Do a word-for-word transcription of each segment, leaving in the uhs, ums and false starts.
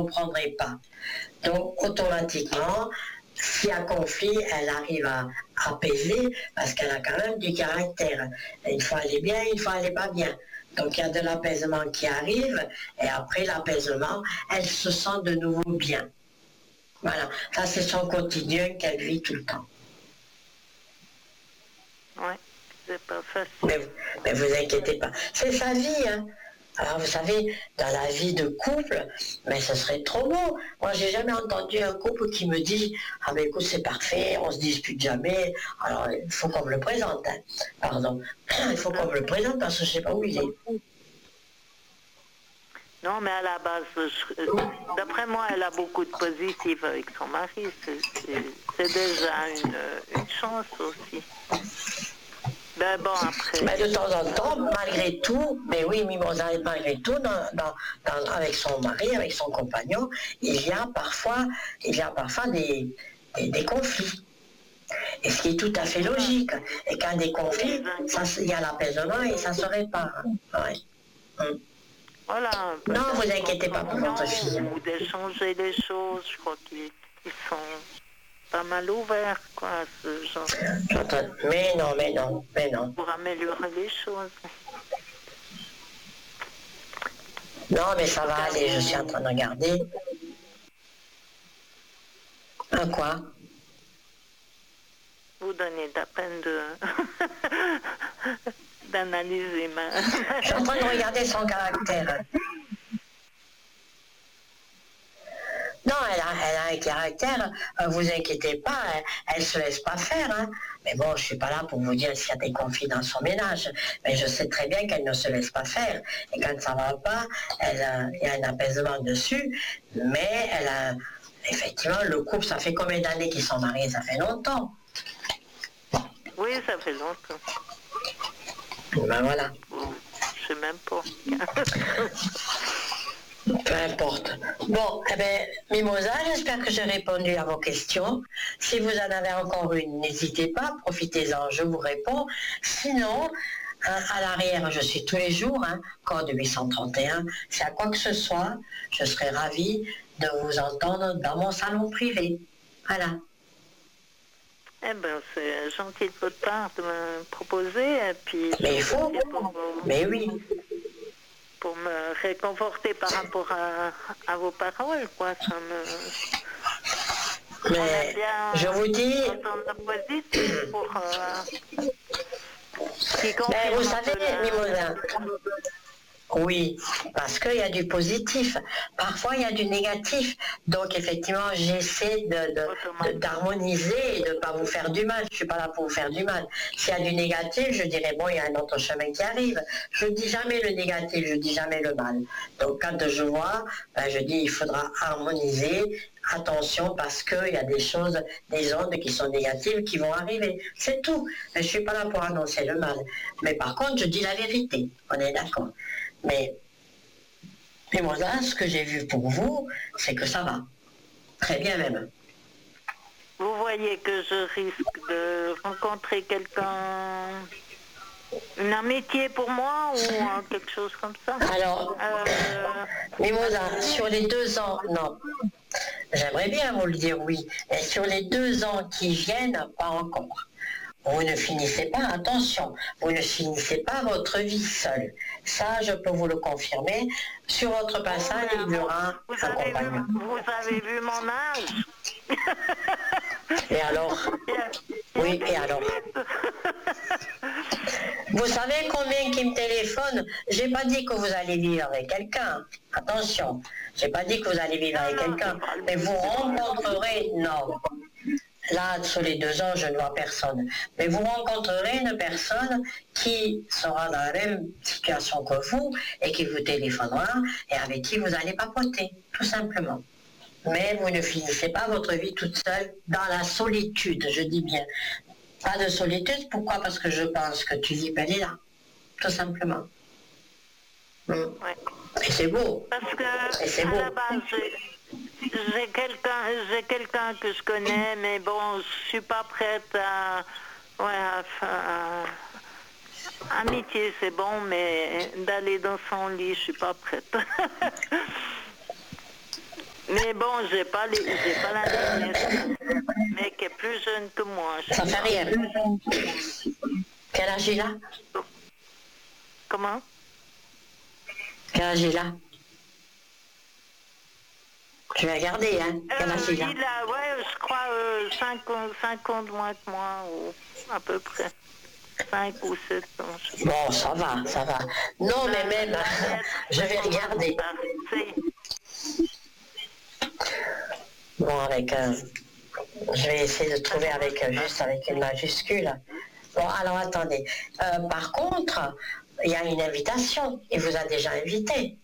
comprendrait pas. Donc, automatiquement, s'il y a conflit, elle arrive à apaiser parce qu'elle a quand même du caractère. Une fois elle est bien, une fois elle n'est pas bien. Donc il y a de l'apaisement qui arrive et après l'apaisement, elle se sent de nouveau bien. Voilà, ça c'est son quotidien qu'elle vit tout le temps. Ouais, c'est pas facile. Mais, mais vous inquiétez pas, c'est sa vie, hein. Alors vous savez, dans la vie de couple, mais ce serait trop beau. Moi, j'ai jamais entendu un couple qui me dit ah ben écoute, c'est parfait, on se dispute jamais. Alors il faut qu'on me le présente, hein. Pardon, il faut qu'on me le présente parce que je sais pas où il est. Non, mais à la base, je- d'après moi, elle a beaucoup de positif avec son mari. C'est, c'est- c'est déjà une, une chance aussi. Ben bon, après. Mais de temps en temps, malgré tout, mais oui, Mimosa, malgré tout, dans, dans, dans, avec son mari, avec son compagnon, il y a parfois, il y a parfois des, des, des conflits. Et ce qui est tout à fait logique. Et quand des conflits, ça, il y a l'apaisement et ça se répare. Ouais. Hum. Voilà. Non, vous inquiétez pas pour votre fille. Ou d'échanger les choses, je crois qu'ils ils sont pas mal ouverts, quoi, à ce genre. J'entends. Mais non, mais non, mais non. Pour améliorer les choses. Non, mais ça va aller, je suis en train de regarder. Un quoi? Vous donnez la peine de d'analyser ma... Je suis en train de regarder son caractère. Non, elle a, elle a un caractère, euh, vous inquiétez pas, elle, ne se laisse pas faire. Hein. Mais bon, je suis pas là pour vous dire s'il y a des conflits dans son ménage. Mais je sais très bien qu'elle ne se laisse pas faire. Et quand ça va pas, elle a, il y a un apaisement dessus. Mais elle a, effectivement, le couple, ça fait combien d'années qu'ils sont mariés? Ça fait longtemps. Oui, ça fait longtemps. Ben voilà. Je sais même pas. Peu importe. Bon, eh bien, Mimosa, j'espère que j'ai répondu à vos questions. Si vous en avez encore une, n'hésitez pas, profitez-en, je vous réponds. Sinon, hein, à l'arrière, je suis tous les jours, hein, code huit cent trente et un. Si à quoi que ce soit, je serai ravie de vous entendre dans mon salon privé. Voilà. Eh bien, c'est gentil de votre part de me proposer. Et puis, Mais il faut. pour, Mais oui. Pour me réconforter par rapport à, à vos paroles, quoi. Ça me... Mais je vous dis... Pour, euh, mais vous savez, Mimosa... Oui, parce qu'il y a du positif. Parfois, il y a du négatif. Donc, effectivement, j'essaie de, de, de, d'harmoniser et de ne pas vous faire du mal. Je ne suis pas là pour vous faire du mal. S'il y a du négatif, je dirais, bon, il y a un autre chemin qui arrive. Je ne dis jamais le négatif, je dis jamais le mal. Donc, quand je vois, ben, je dis, il faudra harmoniser. Attention, parce qu'il y a des choses, des ondes qui sont négatives qui vont arriver. C'est tout. Mais je ne suis pas là pour annoncer le mal. Mais par contre, je dis la vérité. On est d'accord. Mais, mais moi là, ce que j'ai vu pour vous, c'est que ça va. Très bien même. Vous voyez que je risque de rencontrer quelqu'un, une amitié pour moi ou euh, quelque chose comme ça? Alors, euh, Mimosa, sur les deux ans, non. J'aimerais bien vous le dire oui. Mais sur les deux ans qui viennent, pas encore. Vous ne finissez pas, attention, vous ne finissez pas votre vie seule. Ça, je peux vous le confirmer. Sur votre passage, il y aura un compagnon. Vous avez vu mon âge? Et alors? Oui, et alors? Vous savez combien qui me téléphone? J'ai pas dit que vous allez vivre avec quelqu'un. Attention, j'ai pas dit que vous allez vivre avec quelqu'un. Mais vous rencontrerez, non. Là, sur les deux ans, je ne vois personne. Mais vous rencontrerez une personne qui sera dans la même situation que vous et qui vous téléphonera et avec qui vous allez papoter, tout simplement. Mais vous ne finissez pas votre vie toute seule dans la solitude, je dis bien. Pas de solitude, pourquoi? Parce que je pense que tu vis elle est là, tout simplement. Mm. Ouais. Et c'est beau. Parce que et c'est beau. À la base, j'ai quelqu'un, j'ai quelqu'un que je connais, mais bon, je suis pas prête à, ouais, à, à, amitié, c'est bon, mais d'aller dans son lit, je suis pas prête. Mais bon, j'ai pas les, j'ai pas la nièce, mais qui est plus jeune que moi. Ça fait rien. Quel âge il a? Comment? Quel âge il a? Je vais regarder, hein. Quel âge euh, il a? Il a, ouais, je crois, euh, cinq ans de moins que moi, ou à peu près. cinq ou sept ans. Je sais pas. Bon, ça va, ça va. Non, mais même, je vais regarder. Bon, avec un... Je vais essayer de trouver avec euh, juste avec une majuscule. Bon, alors attendez. Euh, par contre, il y a une invitation. Il vous a déjà invité.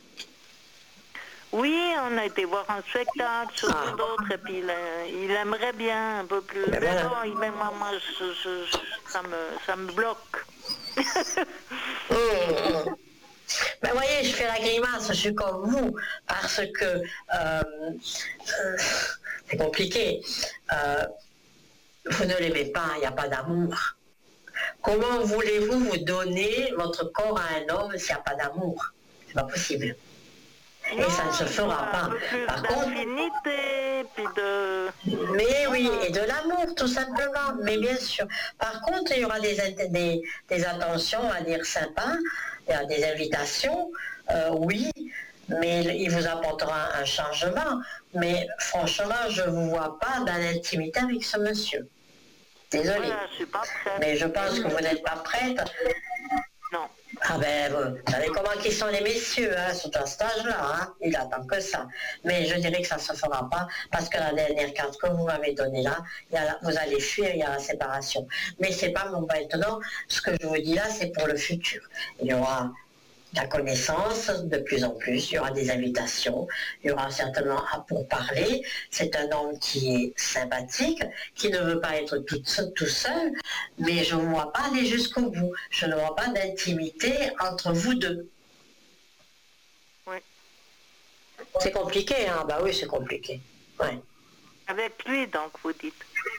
Oui, on a été voir un spectacle, chose Ah. d'autre, et puis il, euh, il aimerait bien un peu plus. Mais Mais voilà. bon, il, mais moi, moi, je, je- je- ça, me, ça me bloque. Mmh, mmh. Ben, vous voyez, je fais la grimace, je suis comme vous, parce que euh, euh, c'est compliqué. Euh, vous ne l'aimez pas, il n'y a pas d'amour. Comment voulez-vous vous donner votre corps à un homme s'il n'y a pas d'amour? C'est pas possible. Et Non, ça ne se il faut fera un pas. peu plus Par contre, d'infinité, puis de... mais oui, et de l'amour, tout simplement. Mais bien sûr. Par contre, il y aura des, des, des attentions, on va dire, sympas, il y a des invitations, euh, oui, mais il vous apportera un changement. Mais franchement, je ne vous vois pas dans l'intimité avec ce monsieur. Désolée. Voilà, je suis pas prête. Mais je pense que vous n'êtes pas prête. Non. Ah ben, vous savez comment qu'ils sont les messieurs, hein, surtout à cet âge-là, hein, il attend que ça. Mais je dirais que ça ne se fera pas, parce que la dernière carte que vous m'avez donnée là, il y a la- vous allez fuir, il y a la séparation. Mais c'est pas mon maintenant, ce que je vous dis là, c'est pour le futur. Il y aura la connaissance de plus en plus, il y aura des invitations, il y aura certainement à pour parler. C'est un homme qui est sympathique, qui ne veut pas être tout seul, tout seul, mais je ne vois pas aller jusqu'au bout. Je ne vois pas d'intimité entre vous deux. Oui. C'est compliqué, hein? Bah oui, c'est compliqué. Ouais. Avec lui, donc, vous dites.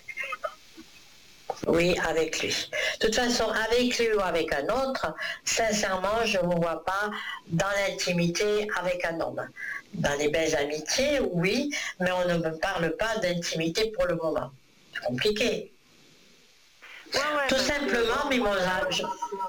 Oui, avec lui. De toute façon, avec lui ou avec un autre, sincèrement, je ne vous vois pas dans l'intimité avec un homme. Dans les belles amitiés, oui, mais on ne me parle pas d'intimité pour le moment. C'est compliqué. Ouais, ouais, Tout parce que- simplement, Mimosa. je-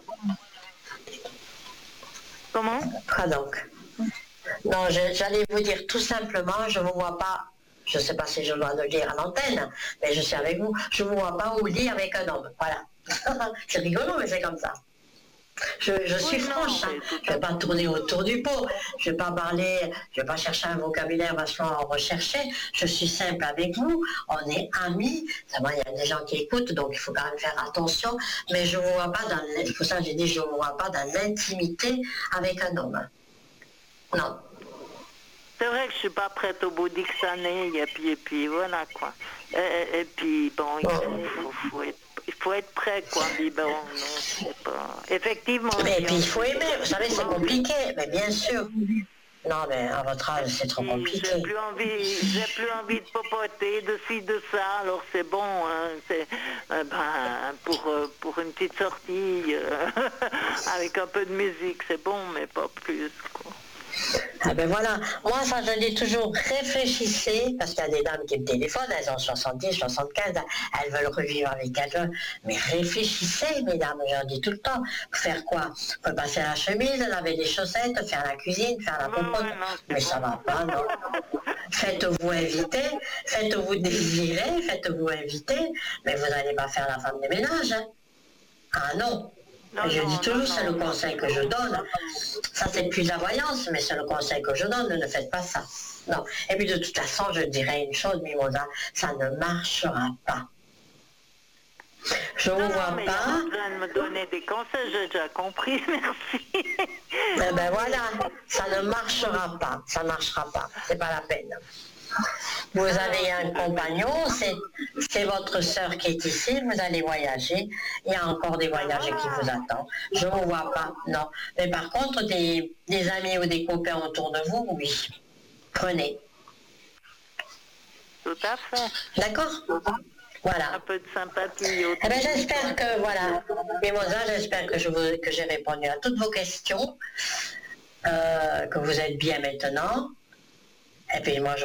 Comment? Ah donc. Non, je- j'allais vous dire tout simplement, je ne vous vois pas, je ne sais pas si je dois le dire à l'antenne, mais je suis avec vous, je ne vous vois pas au lit avec un homme. Voilà. C'est rigolo, mais c'est comme ça. Je, je suis Oui, non, franche, hein. mais tout Je ne vais pas tourner autour du pot, je ne vais pas parler, je ne vais pas chercher un vocabulaire vachement recherché, je suis simple avec vous, on est amis, ça va, il y a des gens qui écoutent, donc il faut quand même faire attention, mais je ne vous vois pas dans, l'- pour ça j'ai dit je ne vous vois pas dans l'intimité avec un homme. Non. C'est vrai que je suis pas prête au bout d'X années, et puis, et puis voilà, quoi. Et, et puis, bon, il faut, faut- faut être, il faut être prêt, quoi. Mais bon, non, c'est pas... Effectivement... Et si puis on- il faut aimer, vous savez, c'est compliqué, mais bien sûr. Non, mais à votre âge, c'est trop J'ai compliqué. plus envie, j'ai plus envie de popoter, de ci, de ça, alors c'est bon, hein, c'est, euh, ben, pour, euh, pour une petite sortie, euh, avec un peu de musique, c'est bon, mais pas plus, quoi. Ah ben voilà, moi ça je dis toujours réfléchissez, parce qu'il y a des dames qui me téléphonent, elles ont soixante-dix, soixante-quinze, elles veulent revivre avec quelqu'un, mais réfléchissez mesdames, je leur dis tout le temps, faire quoi? Faut passer la chemise, laver les chaussettes, faire la cuisine, faire la Ouais, popote, ouais, non, c'est mais ça bon. va pas, non? Faites-vous inviter, faites-vous désirer, faites-vous inviter, mais vous n'allez pas faire la femme de ménage, hein? Ah non! Non, Je non, dis toujours, non, c'est le non. conseil que je donne. Ça, c'est plus de la voyance, mais c'est le conseil que je donne, ne faites pas ça. Non. Et puis, de toute façon, je dirais une chose, Mimosa, ça ne marchera pas. Je ne Non, vous non, vois mais il y a pas. pas besoin de me donner des conseils, j'ai déjà compris, merci. Eh ben voilà, ça ne marchera pas. Ça ne marchera pas. C'est pas la peine. Vous avez un compagnon, c'est, c'est votre sœur qui est ici, vous allez voyager, il y a encore des voyages qui vous attendent. Je ne vous vois pas, non. Mais par contre, des, des amis ou des copains autour de vous, oui. Prenez. Tout à fait. D'accord? Voilà. Un peu de sympathie autour. Eh ben, j'espère que, voilà, Mimosa, j'espère que, je vous, que j'ai répondu à toutes vos questions, euh, que vous êtes bien maintenant. Et puis moi, je